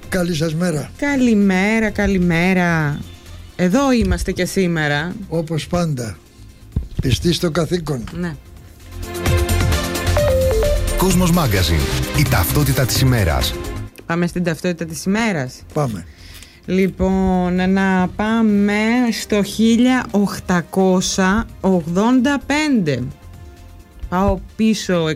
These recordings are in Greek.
Καλή σας μέρα. Καλημέρα, καλημέρα. Εδώ είμαστε και σήμερα. Όπως πάντα. Πιστή στο καθήκον. Ναι. Κόσμος Μάγκαζιν. Η ταυτότητα της ημέρας. Πάμε στην ταυτότητα της ημέρας. Πάμε. Λοιπόν, να πάμε στο 1885. Πάω πίσω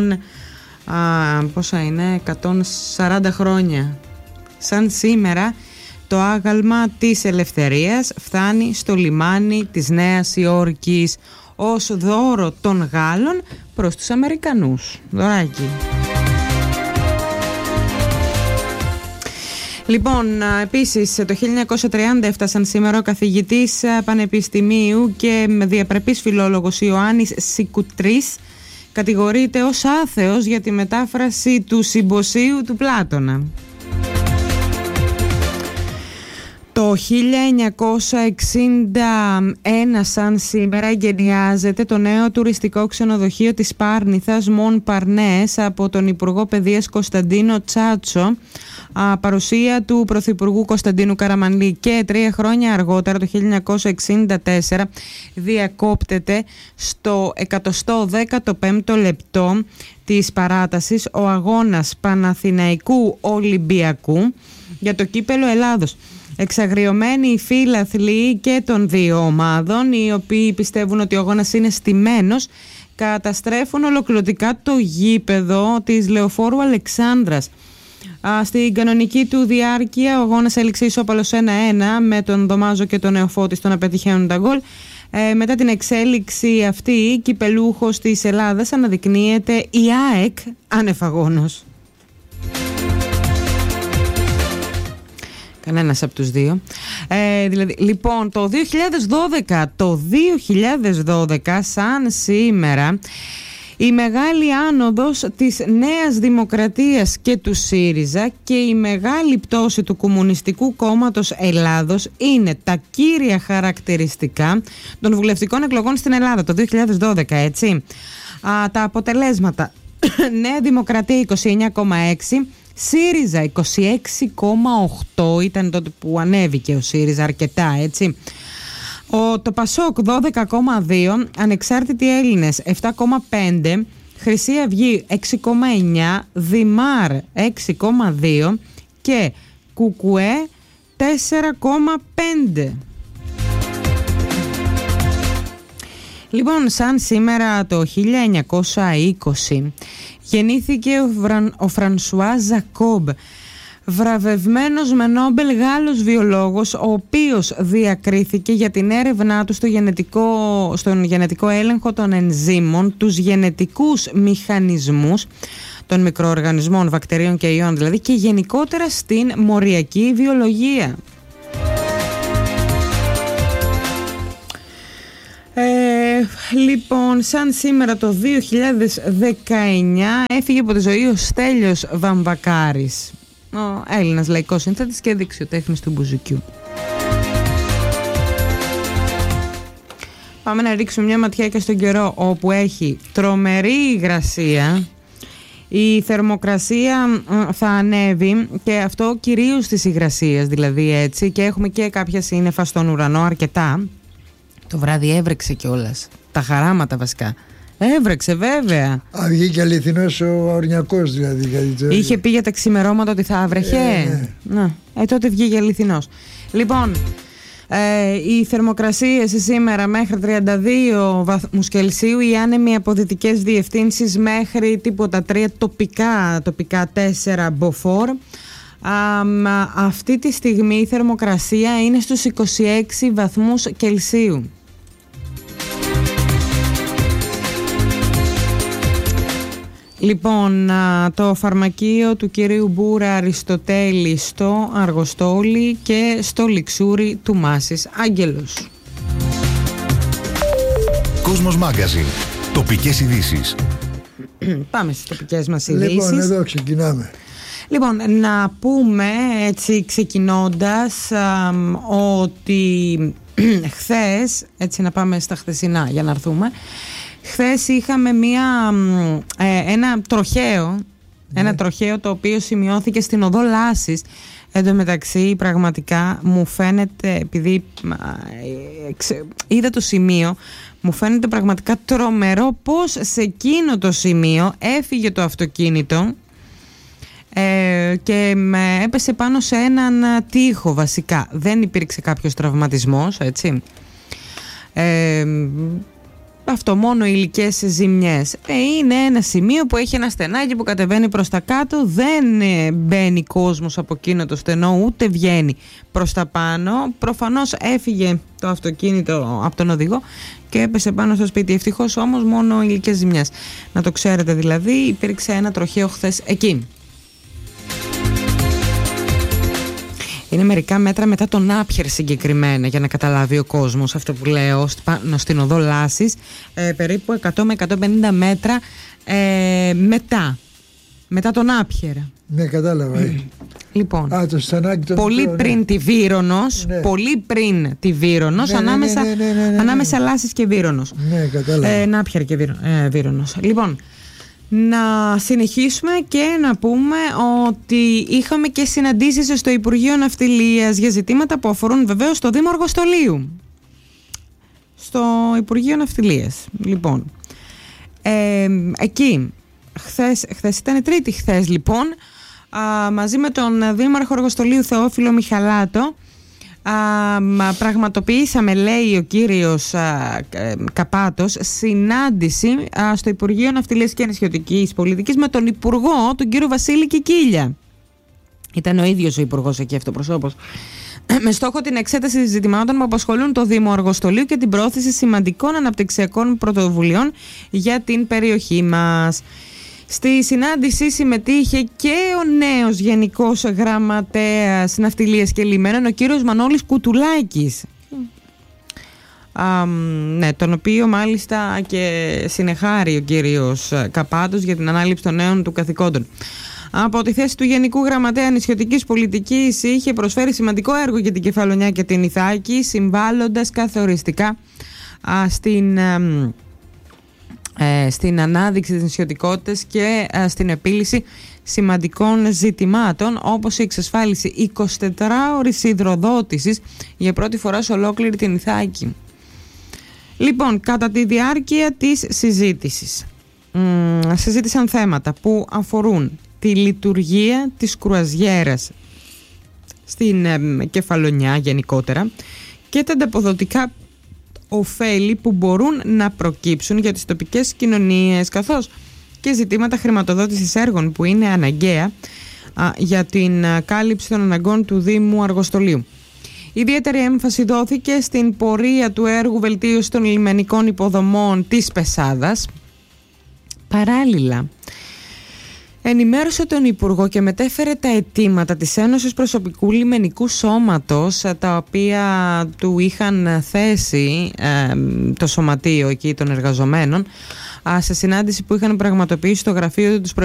140 χρόνια. Σαν σήμερα το άγαλμα της ελευθερίας φτάνει στο λιμάνι της Νέας Υόρκης ως δώρο των Γάλλων προς τους Αμερικανούς. Δωράκι. Λοιπόν, επίσης το 1930 έφτασαν σήμερα ο καθηγητής πανεπιστημίου και διαπρεπής φιλόλογος Ιωάννης Σικουτρής κατηγορείται ως άθεος για τη μετάφραση του Συμποσίου του Πλάτωνα. Το 1961 σαν σήμερα εγκαινιάζεται το νέο τουριστικό ξενοδοχείο της Πάρνηθας Μον Παρνές από τον Υπουργό Παιδείας Κωνσταντίνο Τσάτσο, παρουσία του Πρωθυπουργού Κωνσταντίνου Καραμανλή, και 3 χρόνια αργότερα το 1964 διακόπτεται στο 115ο λεπτό της παράτασης ο αγώνας Παναθηναϊκού Ολυμπιακού για το κύπελο Ελλάδος. Εξαγριωμένοι οι φίλαθλοι και των δύο ομάδων, οι οποίοι πιστεύουν ότι ο αγώνας είναι στημένος, καταστρέφουν ολοκληρωτικά το γήπεδο της Λεωφόρου Αλεξάνδρας. Στην κανονική του διάρκεια ο αγώνας έληξε ισόπαλος 1-1 με τον Δωμάζο και τον Νεοφώτιστο να πετυχαίνουν τα γκολ. Μετά την εξέλιξη αυτή, κυπελούχος της Ελλάδας αναδεικνύεται η ΑΕΚ ανεφαγόνος. Κανένας από τους δύο. Λοιπόν, το 2012 σαν σήμερα, η μεγάλη άνοδος της Νέας Δημοκρατίας και του ΣΥΡΙΖΑ και η μεγάλη πτώση του Κομμουνιστικού Κόμματος Ελλάδος είναι τα κύρια χαρακτηριστικά των βουλευτικών εκλογών στην Ελλάδα το 2012, έτσι. Τα αποτελέσματα: Νέα Δημοκρατία 29,6%, ΣΥΡΙΖΑ 26,8%, ήταν τότε που ανέβηκε ο ΣΥΡΙΖΑ αρκετά, έτσι. Το ΠΑΣΟΚ 12,2%, Ανεξάρτητοι Έλληνες 7,5%, Χρυσή Αυγή 6,9%, Δημάρ 6,2% και Κουκουέ 4,5%. Λοιπόν, σαν σήμερα το 1920 γεννήθηκε ο Φρανσουά Ζακόμπ, βραβευμένος με Νόμπελ Γάλλος βιολόγος, ο οποίος διακρίθηκε για την έρευνά του στον γενετικό έλεγχο των ενζύμων, τους γενετικούς μηχανισμούς των μικροοργανισμών, βακτερίων και ιών δηλαδή, και γενικότερα στην μοριακή βιολογία. Λοιπόν, σαν σήμερα το 2019 έφυγε από τη ζωή ο Στέλιος Βαμβακάρης, ο Έλληνας λαϊκός σύνθετης και δεξιοτέχνης του μπουζουκιού. Πάμε να ρίξουμε μια ματιά και στον καιρό, όπου έχει τρομερή υγρασία. Η θερμοκρασία θα ανέβει, και αυτό κυρίως της υγρασίας δηλαδή, έτσι, και έχουμε και κάποια σύννεφα στον ουρανό αρκετά. Το βράδυ έβρεξε κιόλας. Τα χαράματα βασικά. Έβρεξε βέβαια. Βγήκε αληθινός ο Ορνιακός δηλαδή. Είχε πει για τα ξημερώματα ότι θα άβρεχε. Τότε βγήκε αληθινός. Λοιπόν, οι θερμοκρασίες σήμερα μέχρι 32 βαθμούς Κελσίου, οι άνεμοι από δυτικές διευθύνσεις μέχρι τίποτα 3, τοπικά 4 μποφόρ. Αυτή τη στιγμή η θερμοκρασία είναι στους 26 βαθμούς Κελσίου. Λοιπόν, το φαρμακείο του κυρίου Μπούρα Αριστοτέλη στο Αργοστόλι και στο Λιξούρι του Μάσης Άγγελος. Κόσμος Μάγκαζιν. Τοπικές ειδήσεις. Πάμε στις τοπικές μας ειδήσεις. Λοιπόν, εδώ ξεκινάμε. Λοιπόν, να πούμε έτσι ξεκινώντας ότι χθες, έτσι να πάμε στα χθεσινά για να έρθουμε. Χθες είχαμε ένα τροχαίο το οποίο σημειώθηκε στην οδό Λάσης, Εν τω μεταξύ, πραγματικά μου φαίνεται, επειδή είδα το σημείο, μου φαίνεται πραγματικά τρομερό πως σε εκείνο το σημείο έφυγε το αυτοκίνητο και έπεσε πάνω σε έναν τοίχο βασικά. Δεν υπήρξε κάποιος τραυματισμός, έτσι. Αυτό, μόνο υλικές ζημιές. Είναι ένα σημείο που έχει ένα στενάκι που κατεβαίνει προς τα κάτω. Δεν μπαίνει κόσμος από εκείνο το στενό, ούτε βγαίνει προς τα πάνω. Προφανώς έφυγε το αυτοκίνητο από τον οδηγό και έπεσε πάνω στο σπίτι. Ευτυχώς όμως μόνο υλικές ζημιές. Να το ξέρετε δηλαδή, υπήρξε ένα τροχαίο χθες εκεί. Είναι μερικά μέτρα μετά τον Άπιερ συγκεκριμένα, για να καταλάβει ο κόσμος αυτό που λέω, πάνω στην οδό Λάσης, περίπου 100 με 150 μέτρα μετά τον Άπιερ. Ναι, κατάλαβα. Λοιπόν, το στανάκι πολύ πριν τη Βύρονος, πολύ πριν τη Βύρονος, ανάμεσα Λάσης και Βύρονος. Ναι, κατάλαβα. Άπιερ και Βύρονος. Λοιπόν, να συνεχίσουμε και να πούμε ότι είχαμε και συναντήσεις στο Υπουργείο Ναυτιλίας για ζητήματα που αφορούν βεβαίως το Δήμο Αργοστολίου. Στο Υπουργείο Ναυτιλίας. Λοιπόν, εκεί, χθες ήταν Τρίτη χθες λοιπόν, μαζί με τον Δήμαρχο Αργοστολίου Θεόφιλο Μιχαλάτο, πραγματοποιήσαμε, λέει ο κύριος Καπάτος, συνάντηση στο Υπουργείο Ναυτιλίας και Νησιωτικής Πολιτικής με τον Υπουργό, τον κύριο Βασίλη Κικίλια. Ήταν ο ίδιος ο Υπουργός εκεί αυτοπροσώπος. Με στόχο την εξέταση ζητημάτων που απασχολούν το Δήμο Αργοστολίου και την πρόθεση σημαντικών αναπτυξιακών πρωτοβουλειών για την περιοχή μας. Στη συνάντηση συμμετείχε και ο νέος Γενικός Γραμματέας Ναυτιλίας και Λιμένων, ο κύριος Μανώλης Κουτουλάκης, ναι, τον οποίο μάλιστα και συνεχάρει ο κύριος Καπάτος για την ανάληψη των νέων του καθηκόντων. Από τη θέση του Γενικού Γραμματέα Νησιωτικής Πολιτικής είχε προσφέρει σημαντικό έργο για την Κεφαλονιά και την Ιθάκη, συμβάλλοντας καθοριστικά στην ανάδειξη της νησιωτικότητας και στην επίλυση σημαντικών ζητημάτων, όπως η εξασφάλιση 24ωρης υδροδότησης για πρώτη φορά σε ολόκληρη την Ιθάκη. Λοιπόν, κατά τη διάρκεια της συζήτησης συζήτησαν θέματα που αφορούν τη λειτουργία της κρουαζιέρας στην Κεφαλονιά γενικότερα και τα ανταποδοτικά ωφέλη που μπορούν να προκύψουν για τις τοπικές κοινωνίες, καθώς και ζητήματα χρηματοδότησης έργων που είναι αναγκαία για την κάλυψη των αναγκών του Δήμου Αργοστολίου. Ιδιαίτερη έμφαση δόθηκε στην πορεία του έργου βελτίωση των λιμενικών υποδομών της Πεσάδας. Παράλληλα, ενημέρωσε τον Υπουργό και μετέφερε τα αιτήματα της Ένωσης Προσωπικού Λιμενικού Σώματος, τα οποία του είχαν θέσει το σωματείο εκεί των εργαζομένων, σε συνάντηση που είχαν πραγματοποιήσει στο γραφείο του